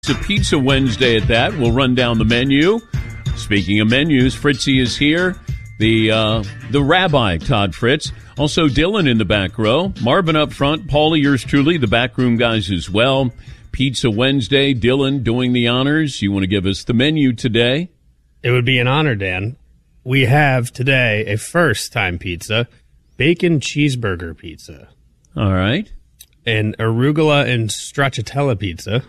It's a Pizza Wednesday at that. We'll run down the menu. Speaking of menus, Fritzy is here. The rabbi, Todd Fritz. Also Dylan in the back row. Marvin up front. Paulie, yours truly. The backroom guys as well. Pizza Wednesday. Dylan doing the honors. You want to give us the menu today? It would be an honor, Dan. We have today a first-time pizza, bacon cheeseburger pizza. All right. An arugula and stracciatella pizza.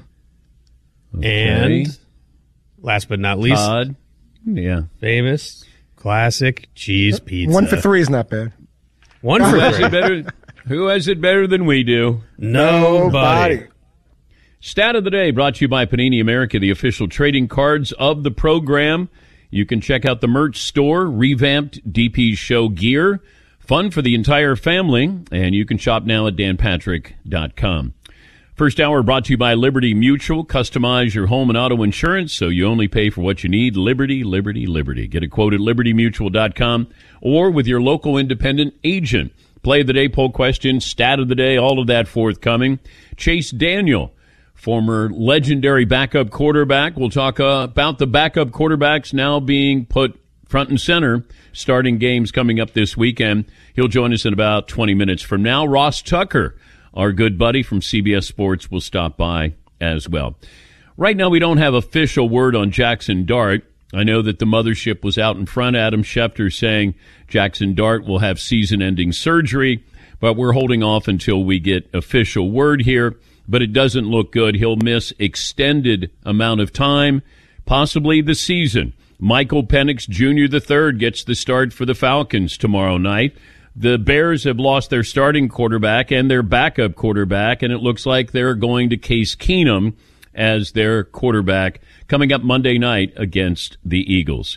Okay. And last but not least, Todd. Yeah. famous, classic cheese pizza. 1 for 3 is not bad. One for three. Who has it better than we do? Nobody. Stat of the day brought to you by Panini America, the official trading cards of the program. You can check out the merch store, revamped DP Show gear. Fun for the entire family, and you can shop now at danpatrick.com. First hour brought to you by Liberty Mutual. Customize your home and auto insurance so you only pay for what you need. Liberty, Liberty, Liberty. Get a quote at libertymutual.com or with your local independent agent. Play of the day, poll question, stat of the day, all of that forthcoming. Chase Daniel, former legendary backup quarterback. We'll talk about the backup quarterbacks now being put front and center, starting games coming up this weekend. He'll join us in about 20 minutes from now. Ross Tucker, our good buddy from CBS Sports, will stop by as well. Right now, we don't have official word on Jackson Dart. I know that the mothership was out in front. Adam Schefter saying Jackson Dart will have season-ending surgery, but we're holding off until we get official word here. But it doesn't look good. He'll miss extended amount of time, possibly the season. Michael Penix Jr. III gets the start for the Falcons tomorrow night. The Bears have lost their starting quarterback and their backup quarterback, and it looks like they're going to Case Keenum as their quarterback coming up Monday night against the Eagles.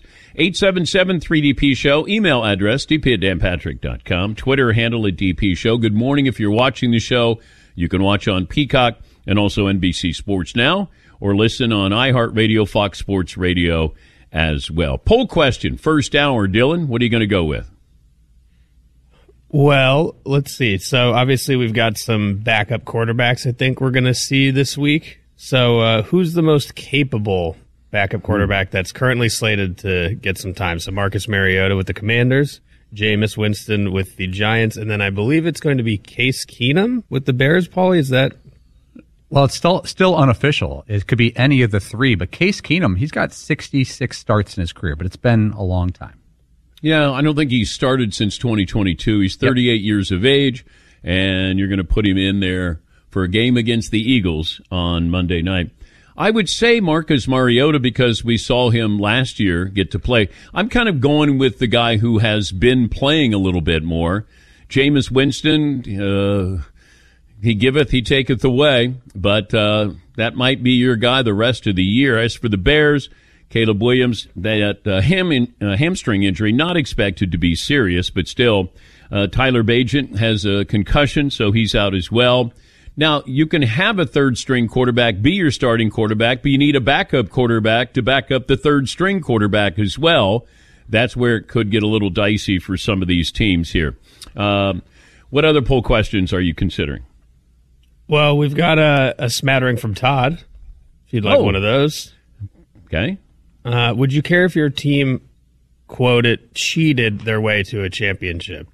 877-3DP Show. Email address, dp@danpatrick.com. Twitter handle at DP Show. Good morning. If you're watching the show, you can watch on Peacock and also NBC Sports Now, or listen on iHeartRadio, Fox Sports Radio as well. Poll question, first hour. Dylan, what are you going to go with? Well, let's see. So, obviously, we've got some backup quarterbacks I think we're going to see this week. So, who's the most capable backup quarterback that's currently slated to get some time? So, Marcus Mariota with the Commanders, Jameis Winston with the Giants, and then I believe it's going to be Case Keenum with the Bears, Paulie? Is that... Well, it's still unofficial. It could be any of the three, but Case Keenum, he's got 66 starts in his career, but it's been a long time. Yeah, I don't think he's started since 2022. He's 38 years of age, and you're going to put him in there for a game against the Eagles on Monday night. I would say Marcus Mariota because we saw him last year get to play. I'm kind of going with the guy who has been playing a little bit more. Jameis Winston, he giveth, he taketh away, but that might be your guy the rest of the year. As for the Bears, Caleb Williams, that hamstring injury, not expected to be serious, but still, Tyler Bagent has a concussion, so he's out as well. Now, you can have a third-string quarterback be your starting quarterback, but you need a backup quarterback to back up the third-string quarterback as well. That's where it could get a little dicey for some of these teams here. What other poll questions are you considering? Well, we've got a smattering from Todd, if you'd like one of those. Okay. Would you care if your team, quote it, cheated their way to a championship?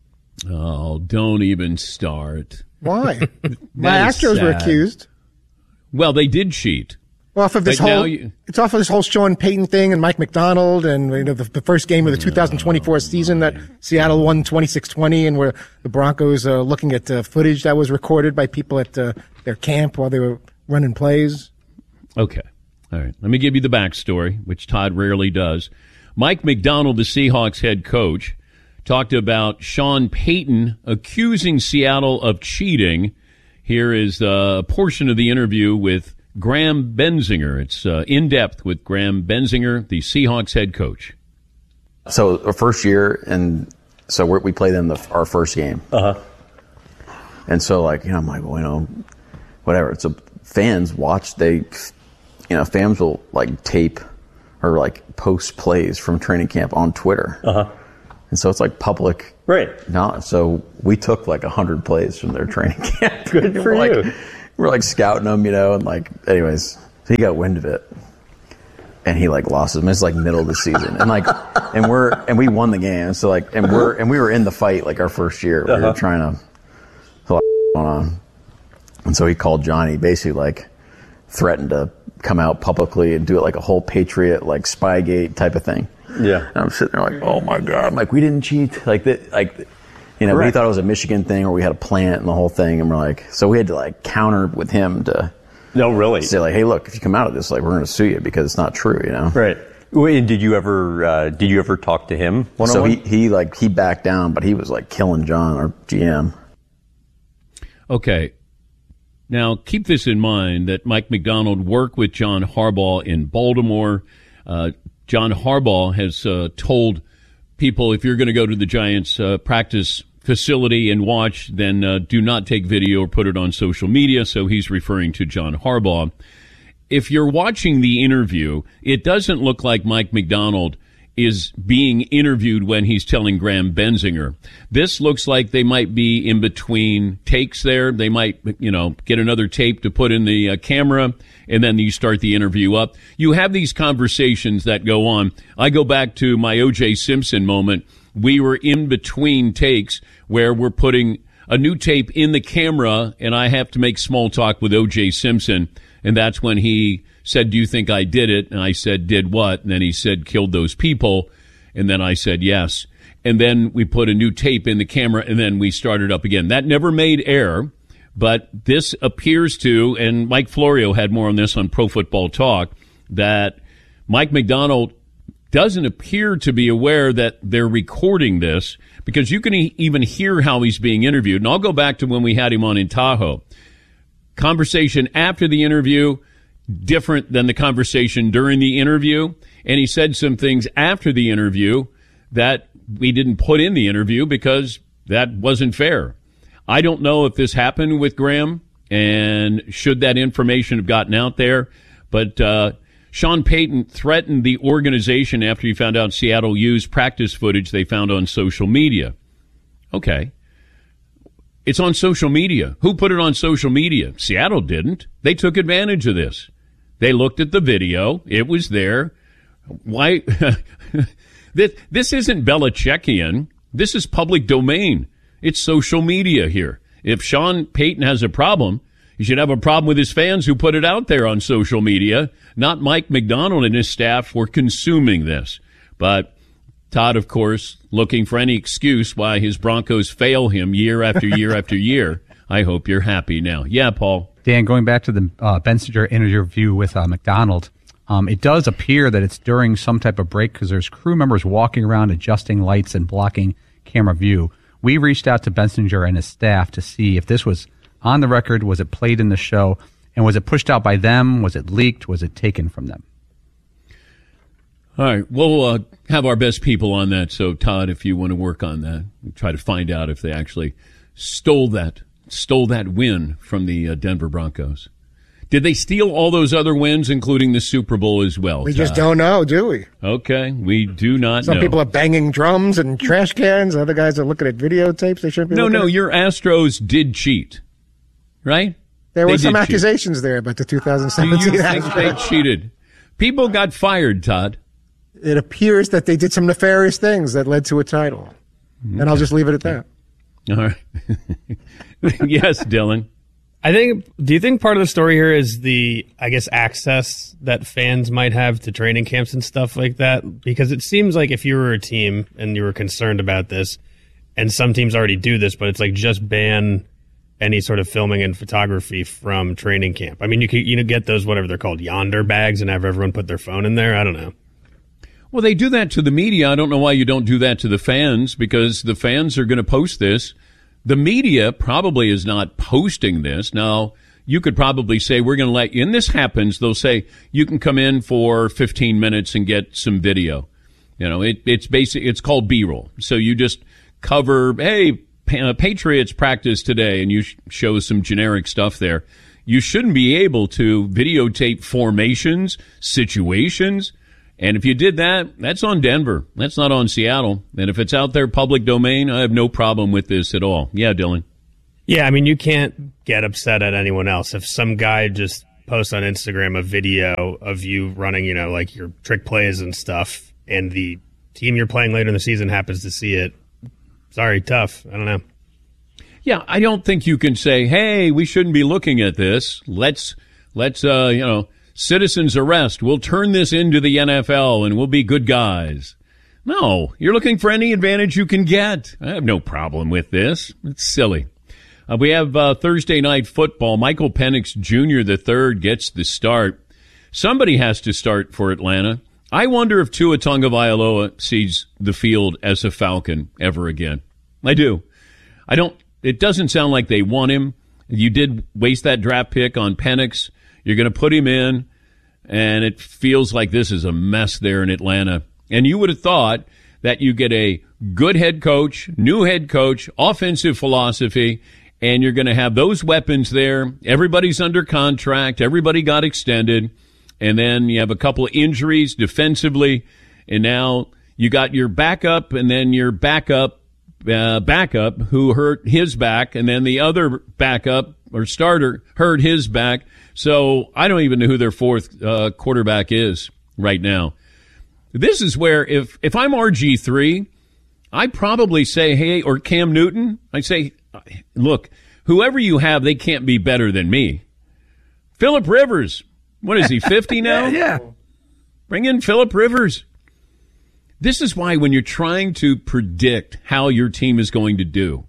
Oh, don't even start. Why? My Astros were accused. Well, they did cheat. Off of this it's off of this whole Sean Payton thing and Mike McDonald and the first game of the 2024 season that Seattle won 26-20 and where the Broncos looking at footage that was recorded by people at their camp while they were running plays. Okay. All right. Let me give you the backstory, which Todd rarely does. Mike McDonald, the Seahawks head coach, talked about Sean Payton accusing Seattle of cheating. Here is a portion of the interview with Graham Benzinger. It's in depth with Graham Benzinger, the Seahawks head coach. So our first year, and so we played them our first game. And so I'm like, well, whatever. So fans watch. Fans will tape or post plays from training camp on Twitter. And so it's public. Right. So we took 100 plays from their training camp. Good for you. We're scouting them, and anyways. So he got wind of it, and he like lost his. It's like middle of the season, and we won the game. So like, and we were in the fight like our first year. We were trying to going on, and so he called Johnny, basically like threatened to come out publicly and do it like a whole Patriot like Spygate type of thing. Yeah, and I'm sitting there like, oh my god, I'm like, we didn't cheat, like that, like. You know, we thought it was a Michigan thing, or we had a plant and the whole thing, and we're like, so we had to like counter with him to, no, really, say like, hey, look, if you come out of this, like, we're going to sue you because it's not true, you know? Right. Wait, did you ever talk to him one-on-one? So he backed down, but he was like killing John, our GM. Okay. Now keep this in mind that Mike Macdonald worked with John Harbaugh in Baltimore. John Harbaugh has told people, if you're going to go to the Giants practice facility and watch, then do not take video or put it on social media. So he's referring to John Harbaugh. If you're watching the interview, it doesn't look like Mike Macdonald is being interviewed when he's telling Graham Benzinger. This looks like they might be in between takes there. They might, get another tape to put in the camera, and then you start the interview up. You have these conversations that go on. I go back to my O.J. Simpson moment. We were in between takes where we're putting a new tape in the camera, and I have to make small talk with O.J. Simpson, and that's when he said, do you think I did it? And I said, did what? And then he said, killed those people. And then I said, yes. And then we put a new tape in the camera, and then we started up again. That never made air, but this appears to, and Mike Florio had more on this on Pro Football Talk, that Mike Macdonald doesn't appear to be aware that they're recording this, because you can even hear how he's being interviewed. And I'll go back to when we had him on in Tahoe. Conversation after the interview, different than the conversation during the interview. And he said some things after the interview that we didn't put in the interview because that wasn't fair. I don't know if this happened with Graham and should that information have gotten out there. But Sean Payton threatened the organization after he found out Seattle used practice footage they found on social media. Okay. It's on social media. Who put it on social media? Seattle didn't. They took advantage of this. They looked at the video. It was there. Why? This isn't Belichickian. This is public domain. It's social media here. If Sean Payton has a problem, he should have a problem with his fans who put it out there on social media, not Mike Macdonald and his staff for consuming this. But Todd, of course, looking for any excuse why his Broncos fail him year after year after year. I hope you're happy now. Yeah, Paul. Dan, going back to the Bensinger interview with Macdonald, it does appear that it's during some type of break because there's crew members walking around adjusting lights and blocking camera view. We reached out to Bensinger and his staff to see if this was on the record, was it played in the show, and was it pushed out by them, was it leaked, was it taken from them? All right, we'll have our best people on that. So, Todd, if you want to work on that, we'll try to find out if they actually stole that win from the Denver Broncos. Did they steal all those other wins, including the Super Bowl as well? We just don't know, do we? Okay, we do not know. Some people are banging drums and trash cans. Other guys are looking at videotapes they shouldn't be looking at. No, your Astros did cheat, right? There were some accusations there about the 2017 Do you think they cheated? People got fired, Todd. It appears that they did some nefarious things that led to a title. Okay. And I'll just leave it at that. All right. Yes, Dylan. Do you think part of the story here is the, access that fans might have to training camps and stuff like that? Because it seems like if you were a team and you were concerned about this, and some teams already do this, but it's like just ban any sort of filming and photography from training camp. I mean, you can get those, whatever they're called, yonder bags, and have everyone put their phone in there. I don't know. Well, they do that to the media. I don't know why you don't do that to the fans, because the fans are going to post this. The media probably is not posting this. Now, you could probably say, we're going to let you, and this happens, they'll say, you can come in for 15 minutes and get some video. It's called B-roll. So you just cover, hey, Patriots practice today, and you show some generic stuff there. You shouldn't be able to videotape formations, situations. And if you did that, that's on Denver. That's not on Seattle. And if it's out there public domain, I have no problem with this at all. Yeah, Dylan. Yeah, I mean, you can't get upset at anyone else. If some guy just post on Instagram a video of you running, like your trick plays and stuff, and the team you're playing later in the season happens to see it. Sorry, tough. I don't know. Yeah, I don't think you can say, hey, we shouldn't be looking at this. Let's citizens arrest. We'll turn this into the NFL and we'll be good guys. No, you're looking for any advantage you can get. I have no problem with this. It's silly. We have Thursday night football. Michael Penix Jr. III gets the start. Somebody has to start for Atlanta. I wonder if Tua Tagovailoa sees the field as a Falcon ever again. I do. It doesn't sound like they want him. You did waste that draft pick on Penix. You're going to put him in, and it feels like this is a mess there in Atlanta. And you would have thought that you get a good head coach, new head coach, offensive philosophy, and you're going to have those weapons there. Everybody's under contract. Everybody got extended. And then you have a couple of injuries defensively. And now you got your backup and then your backup who hurt his back. And then the other backup or starter hurt his back. So I don't even know who their fourth quarterback is right now. This is where if I'm RG3, I'd probably say, hey, or Cam Newton, I'd say, look, whoever you have, they can't be better than me. Phillip Rivers, what is he, 50 now? Yeah. Bring in Phillip Rivers. This is why when you're trying to predict how your team is going to do,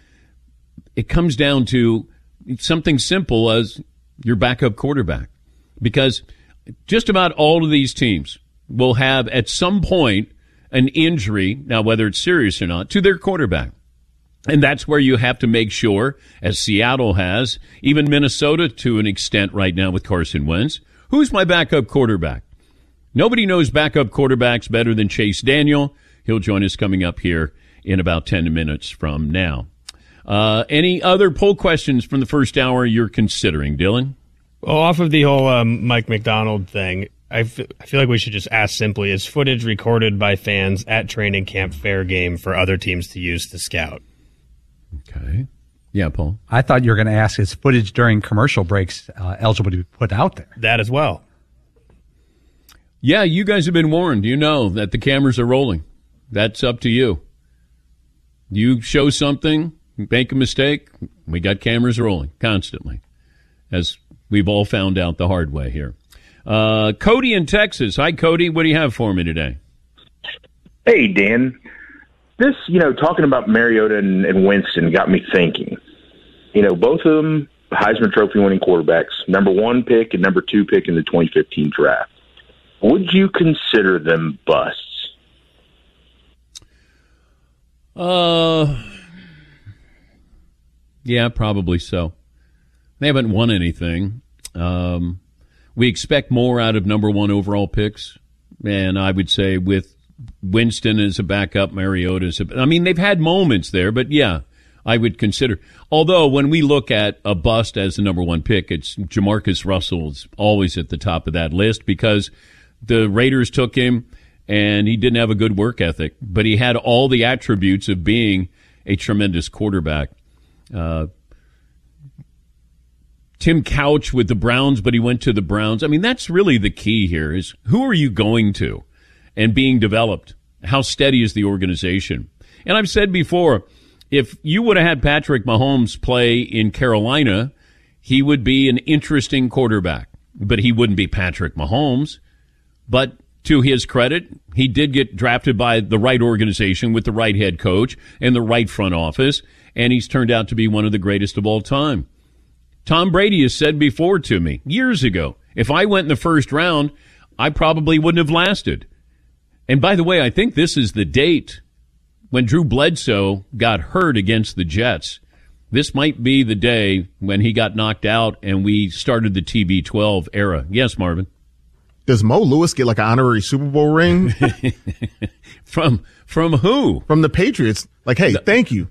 it comes down to something simple as your backup quarterback. Because just about all of these teams will have at some point an injury, now whether it's serious or not, to their quarterback. And that's where you have to make sure, as Seattle has, even Minnesota to an extent right now with Carson Wentz, who's my backup quarterback? Nobody knows backup quarterbacks better than Chase Daniel. He'll join us coming up here in about 10 minutes from now. Any other poll questions from the first hour you're considering, Dylan? Well, off of the whole Mike Macdonald thing, I feel like we should just ask simply, is footage recorded by fans at training camp fair game for other teams to use to scout? Okay. Yeah, Paul. I thought you were going to ask, is footage during commercial breaks eligible to be put out there? That as well. Yeah, you guys have been warned. You know that the cameras are rolling. That's up to you. You show something, make a mistake, we got cameras rolling constantly, as we've all found out the hard way here. Cody in Texas. Hi, Cody. What do you have for me today? Hey, Dan. This, talking about Mariota and Winston got me thinking. Both of them Heisman Trophy winning quarterbacks, number 1 pick and number 2 pick in the 2015 draft. Would you consider them busts? Yeah, probably so. They haven't won anything. We expect more out of number 1 overall picks. And I would say with Winston as a backup, Mariota as they've had moments there, but yeah, I would consider. Although when we look at a bust as the number 1 pick, it's Jamarcus Russell is always at the top of that list because the Raiders took him and he didn't have a good work ethic, but he had all the attributes of being a tremendous quarterback. Tim Couch with the Browns, but he went to the Browns. That's really the key here is who are you going to and being developed? How steady is the organization? And I've said before, if you would have had Patrick Mahomes play in Carolina, he would be an interesting quarterback, but he wouldn't be Patrick Mahomes. But to his credit, he did get drafted by the right organization with the right head coach and the right front office, and he's turned out to be one of the greatest of all time. Tom Brady has said before to me years ago, if I went in the first round, I probably wouldn't have lasted. And by the way, I think this is the date when Drew Bledsoe got hurt against the Jets. This might be the day when he got knocked out and we started the TB12 era. Yes, Marvin? Does Mo Lewis get like an honorary Super Bowl ring? From who? From the Patriots. Like, hey, thank you.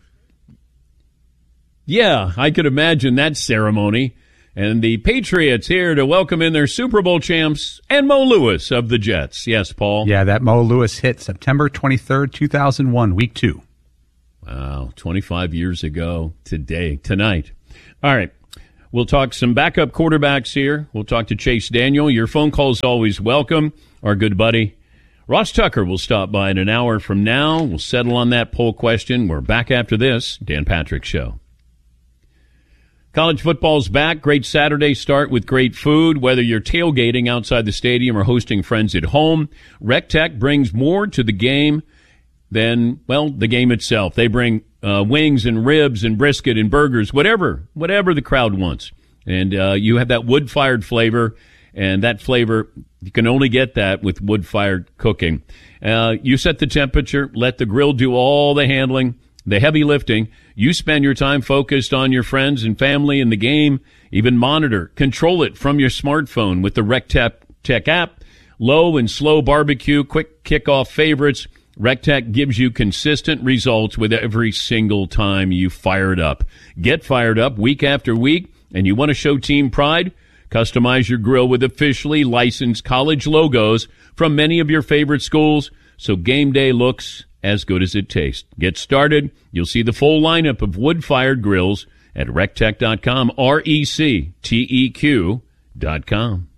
Yeah, I could imagine that ceremony. And the Patriots here to welcome in their Super Bowl champs and Mo Lewis of the Jets. Yes, Paul? Yeah, that Mo Lewis hit September 23rd, 2001, week 2. Wow, 25 years ago tonight. All right. We'll talk some backup quarterbacks here. We'll talk to Chase Daniel. Your phone call is always welcome. Our good buddy Ross Tucker will stop by in an hour from now. We'll settle on that poll question. We're back after this Dan Patrick Show. College football's back. Great Saturday start with great food. Whether you're tailgating outside the stadium or hosting friends at home, RecTech brings more to the game than, well, the game itself. They bring wings and ribs and brisket and burgers, whatever the crowd wants. And you have that wood-fired flavor, and that flavor, you can only get that with wood-fired cooking. You set the temperature, let the grill do all the handling, the heavy lifting. You spend your time focused on your friends and family in the game. Even monitor, control it from your smartphone with the RecTech app. Low and slow barbecue, quick kickoff favorites. RecTech gives you consistent results with every single time you fire it up. Get fired up week after week, and you want to show team pride? Customize your grill with officially licensed college logos from many of your favorite schools, so game day looks as good as it tastes. Get started. You'll see the full lineup of wood-fired grills at rectech.com, RecTeq.com.